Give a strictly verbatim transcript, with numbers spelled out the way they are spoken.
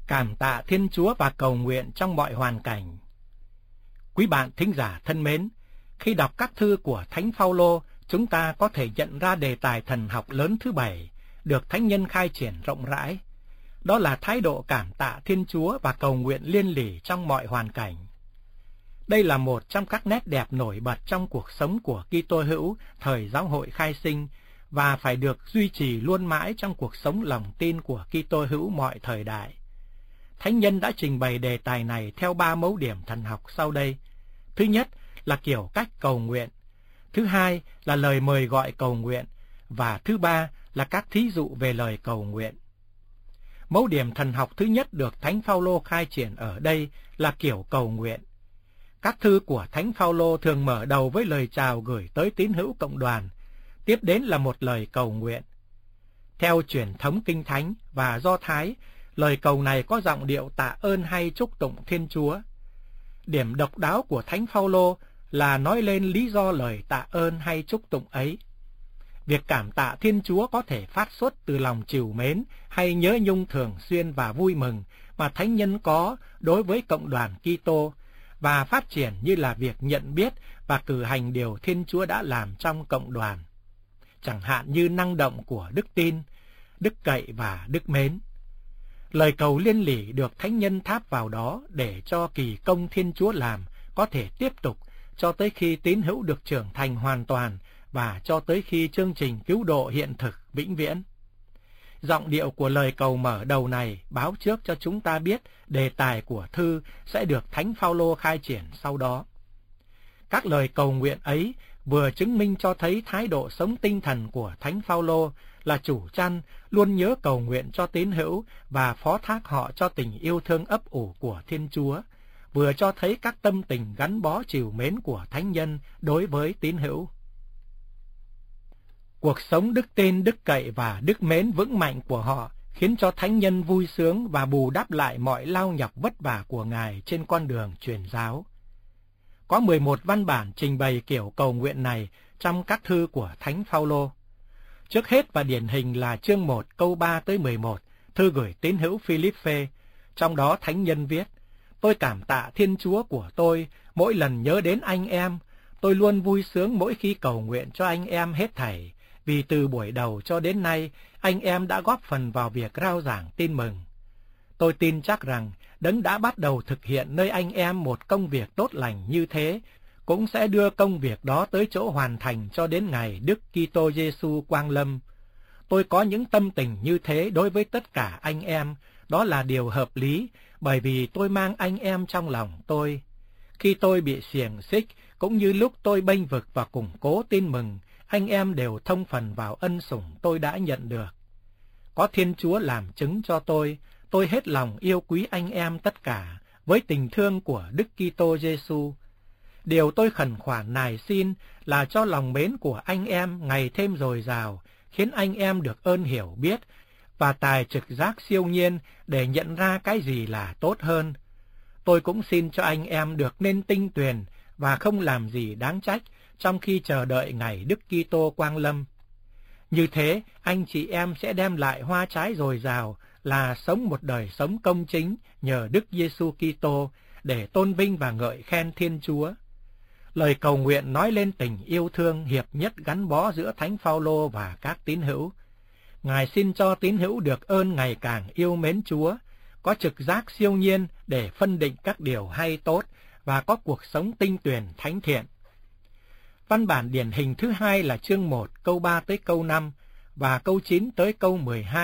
Cảm tạ Thiên Chúa và cầu nguyện trong mọi hoàn cảnh. Quý bạn thính giả thân mến, khi đọc các thư của Thánh Phaolô, chúng ta có thể nhận ra đề tài thần học lớn thứ bảy được thánh nhân khai triển rộng rãi. Đó là thái độ cảm tạ Thiên Chúa và cầu nguyện liên lỉ trong mọi hoàn cảnh. Đây là một trong các nét đẹp nổi bật trong cuộc sống của Kitô hữu thời giáo hội khai sinh và phải được duy trì luôn mãi trong cuộc sống lòng tin của Kitô hữu mọi thời đại. Thánh nhân đã trình bày đề tài này theo ba mấu điểm thần học sau đây. Thứ nhất là kiểu cách cầu nguyện, thứ hai là lời mời gọi cầu nguyện, và thứ ba là các thí dụ về lời cầu nguyện. Mấu điểm thần học thứ nhất được Thánh Phaolô khai triển ở đây là kiểu cầu nguyện. Các thư của Thánh Phaolô thường mở đầu với lời chào gửi tới tín hữu cộng đoàn, tiếp đến là một lời cầu nguyện. Theo truyền thống Kinh Thánh và Do Thái, lời cầu này có giọng điệu tạ ơn hay chúc tụng Thiên Chúa. Điểm độc đáo của Thánh Phaolô là nói lên lý do lời tạ ơn hay chúc tụng ấy. Việc cảm tạ Thiên Chúa có thể phát xuất từ lòng trìu mến hay nhớ nhung thường xuyên và vui mừng mà thánh nhân có đối với cộng đoàn Kitô, và phát triển như là việc nhận biết và cử hành điều Thiên Chúa đã làm trong cộng đoàn, chẳng hạn như năng động của đức tin, đức cậy và đức mến. Lời cầu liên lỉ được thánh nhân tháp vào đó để cho kỳ công Thiên Chúa làm có thể tiếp tục cho tới khi tín hữu được trưởng thành hoàn toàn và cho tới khi chương trình cứu độ hiện thực vĩnh viễn. Giọng điệu của lời cầu mở đầu này báo trước cho chúng ta biết đề tài của thư sẽ được Thánh Phaolô khai triển sau đó. Các lời cầu nguyện ấy vừa chứng minh cho thấy thái độ sống tinh thần của Thánh Phaolô là chủ chăn luôn nhớ cầu nguyện cho tín hữu và phó thác họ cho tình yêu thương ấp ủ của Thiên Chúa, vừa cho thấy các tâm tình gắn bó trìu mến của thánh nhân đối với tín hữu. Cuộc sống đức tin, đức cậy và đức mến vững mạnh của họ khiến cho thánh nhân vui sướng và bù đắp lại mọi lao nhọc vất vả của Ngài trên con đường truyền giáo. Có mười một văn bản trình bày kiểu cầu nguyện này trong các thư của Thánh Phaolô. Trước hết và điển hình là chương một câu ba tới mười một, thư gửi tín hữu Philippe, trong đó thánh nhân viết: Tôi cảm tạ Thiên Chúa của tôi mỗi lần nhớ đến anh em, tôi luôn vui sướng mỗi khi cầu nguyện cho anh em hết thảy, vì từ buổi đầu cho đến nay, anh em đã góp phần vào việc rao giảng tin mừng. Tôi tin chắc rằng Đấng đã bắt đầu thực hiện nơi anh em một công việc tốt lành như thế, cũng sẽ đưa công việc đó tới chỗ hoàn thành cho đến ngày Đức Kitô Giêsu quang lâm. Tôi có những tâm tình như thế đối với tất cả anh em, đó là điều hợp lý, bởi vì tôi mang anh em trong lòng tôi. Khi tôi bị xiềng xích, cũng như lúc tôi bênh vực và củng cố tin mừng, anh em đều thông phần vào ân sủng tôi đã nhận được. Có Thiên Chúa làm chứng cho tôi, tôi hết lòng yêu quý anh em tất cả, với tình thương của Đức Kitô Giêsu. Điều tôi khẩn khoản nài xin là cho lòng mến của anh em ngày thêm dồi dào, khiến anh em được ơn hiểu biết và tài trực giác siêu nhiên để nhận ra cái gì là tốt hơn. Tôi cũng xin cho anh em được nên tinh tuyền và không làm gì đáng trách trong khi chờ đợi ngày Đức Kitô quang lâm. Như thế, anh chị em sẽ đem lại hoa trái dồi dào là sống một đời sống công chính nhờ Đức Giêsu Kitô để tôn vinh và ngợi khen Thiên Chúa. Lời cầu nguyện nói lên tình yêu thương hiệp nhất gắn bó giữa Thánh Phaolô và các tín hữu. Ngài xin cho tín hữu được ơn ngày càng yêu mến Chúa, có trực giác siêu nhiên để phân định các điều hay tốt và có cuộc sống tinh tuyền thánh thiện. Văn bản điển hình thứ hai là chương một câu ba tới câu năm và câu chín tới câu mười hai.